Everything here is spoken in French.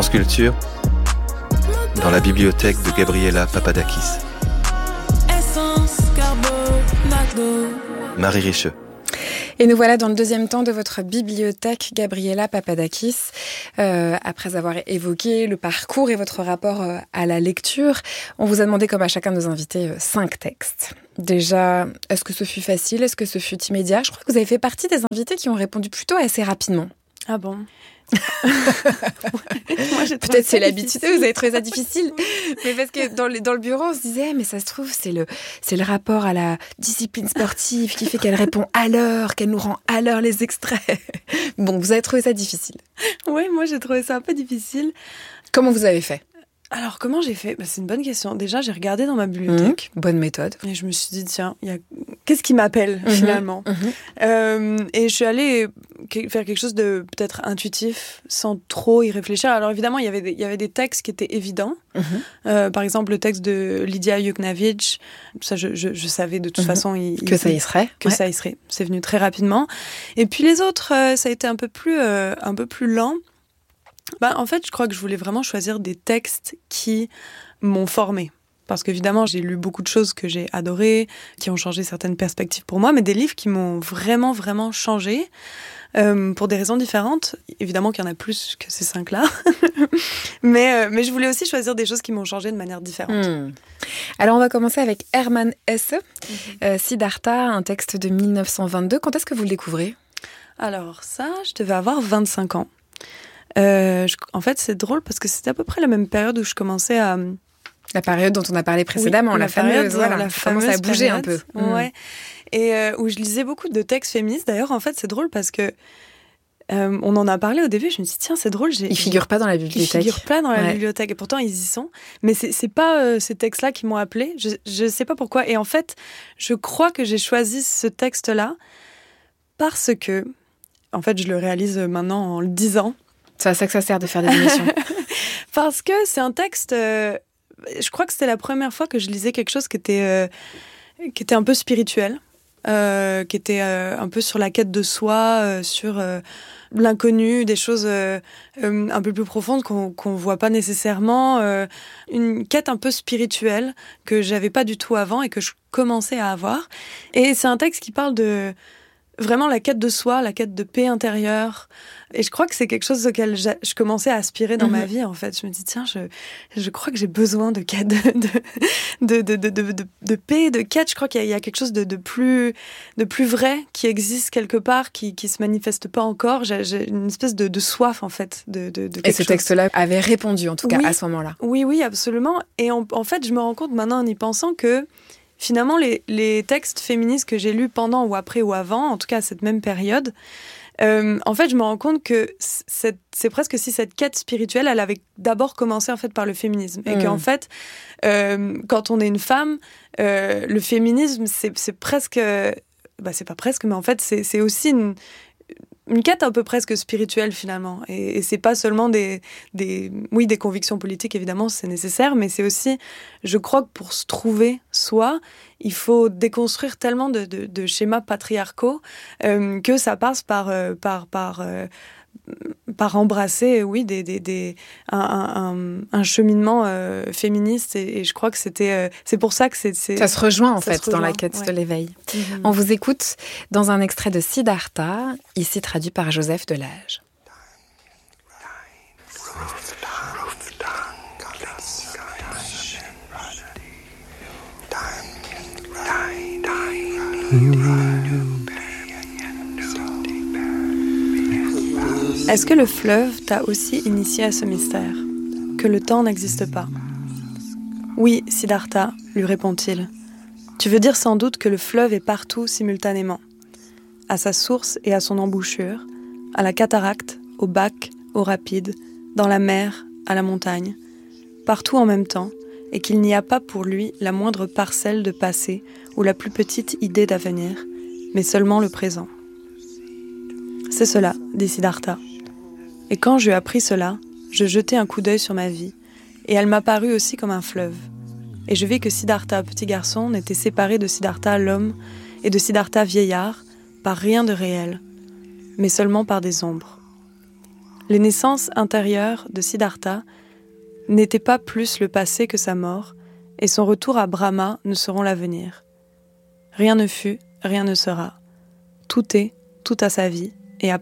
France Culture, dans la bibliothèque de Gabriela Papadakis. Marie Richeux. Et nous voilà dans le deuxième temps de votre bibliothèque, Gabriela Papadakis. Après avoir évoqué le parcours et votre rapport à la lecture, on vous a demandé, comme à chacun de nos invités, 5 textes. Déjà, est-ce que ce fut facile? Est-ce que ce fut immédiat? Je crois que vous avez fait partie des invités qui ont répondu plutôt assez rapidement. Ah bon? Moi, peut-être c'est l'habitude, vous avez trouvé ça difficile. Mais parce que dans le bureau, on se disait, mais ça se trouve, c'est le rapport à la discipline sportive qui fait qu'elle répond à l'heure, qu'elle nous rend à l'heure les extraits. Bon, vous avez trouvé ça difficile? Oui, moi j'ai trouvé ça un peu difficile. Comment vous avez fait? Alors, comment j'ai fait? C'est une bonne question. Déjà, j'ai regardé dans ma bibliothèque. Bonne méthode. Et je me suis dit, tiens, qu'est-ce qui m'appelle finalement? Et je suis allée faire quelque chose de peut-être intuitif, sans trop y réfléchir. Alors évidemment, il y avait des textes qui étaient évidents. Par exemple, le texte de Lidia Yuknavitch. Ça, je savais de toute façon ça y serait. Ça y serait. C'est venu très rapidement. Et puis les autres, ça a été un peu plus lent. En fait, je crois que je voulais vraiment choisir des textes qui m'ont formée. Parce qu'évidemment, j'ai lu beaucoup de choses que j'ai adorées, qui ont changé certaines perspectives pour moi, mais des livres qui m'ont vraiment, vraiment changé, pour des raisons différentes. Évidemment qu'il y en a plus que ces 5-là. mais je voulais aussi choisir des choses qui m'ont changé de manière différente. Alors, on va commencer avec Hermann Hesse, Siddhartha, un texte de 1922. Quand est-ce que vous le découvrez? Alors ça, je devais avoir 25 ans. En fait, c'est drôle parce que c'était à peu près la même période où je commençais à... La période dont on a parlé précédemment, la fameuse, la commence à bouger période, un peu. Ouais. Et où je lisais beaucoup de textes féministes. D'ailleurs, en fait, c'est drôle parce que on en a parlé au début. Je me suis dit, tiens, c'est drôle. Ils figurent pas dans la bibliothèque. Ils figurent pas dans la bibliothèque. Et pourtant, ils y sont. Mais c'est pas ces textes-là qui m'ont appelée. Je sais pas pourquoi. Et en fait, je crois que j'ai choisi ce texte-là parce que, en fait, je le réalise maintenant en le disant. C'est à ça que ça sert de faire des émissions. Parce que c'est un texte... je crois que c'était la première fois que je lisais quelque chose qui était un peu spirituel, qui était un peu sur la quête de soi, sur l'inconnu, des choses un peu plus profondes qu'on voit pas nécessairement. Une quête un peu spirituelle que j'avais pas du tout avant et que je commençais à avoir. Et c'est un texte qui parle de... Vraiment la quête de soi, la quête de paix intérieure. Et je crois que c'est quelque chose auquel je commençais à aspirer dans ma vie, en fait. Je me dis, tiens, je crois que j'ai besoin de quête, de paix, de quête. Je crois qu'il y a quelque chose de plus vrai qui existe quelque part, qui se manifeste pas encore. J'ai une espèce de soif, en fait, de quelque chose. Et ce texte-là avait répondu, en tout cas, à ce moment-là. Oui, absolument. Et en fait, je me rends compte maintenant, en y pensant, que finalement, les textes féministes que j'ai lus pendant ou après ou avant, en tout cas à cette même période, en fait, je me rends compte que c'est presque si cette quête spirituelle, elle avait d'abord commencé en fait par le féminisme. Et qu'en fait, quand on est une femme, le féminisme, c'est presque... c'est pas presque, mais en fait, c'est aussi une quête un peu presque spirituelle finalement, et c'est pas seulement des convictions politiques, évidemment c'est nécessaire, mais c'est aussi, je crois que pour se trouver soi, il faut déconstruire tellement de schémas patriarcaux que ça passe par embrasser un cheminement féministe, et je crois que c'est pour ça que c'est ça se rejoint en fait dans la quête de l'éveil. On vous écoute dans un extrait de Siddhartha, ici traduit par Joseph Delage. Est-ce que le fleuve t'a aussi initié à ce mystère, que le temps n'existe pas? Oui, Siddhartha, lui répond-il. Tu veux dire sans doute que le fleuve est partout simultanément, à sa source et à son embouchure, à la cataracte, au bac, au rapide, dans la mer, à la montagne, partout en même temps, et qu'il n'y a pas pour lui la moindre parcelle de passé ou la plus petite idée d'avenir, mais seulement le présent. C'est cela, dit Siddhartha. Et quand j'eus appris cela, je jetai un coup d'œil sur ma vie, et elle m'apparut aussi comme un fleuve. Et je vis que Siddhartha, petit garçon, n'était séparé de Siddhartha, l'homme, et de Siddhartha, vieillard, par rien de réel, mais seulement par des ombres. Les naissances intérieures de Siddhartha n'étaient pas plus le passé que sa mort, et son retour à Brahma ne seront l'avenir. Rien ne fut, rien ne sera. Tout est, tout a sa vie,